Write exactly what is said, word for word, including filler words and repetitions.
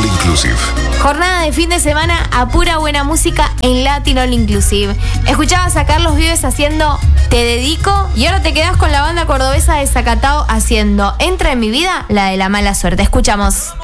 All Inclusive. Jornada de fin de semana a pura buena música en Latin All Inclusive. Escuchabas a Carlos Vives haciendo Te Dedico y ahora te quedás con la banda cordobesa de Zacatao haciendo Entra en mi vida, la de la mala suerte. Escuchamos.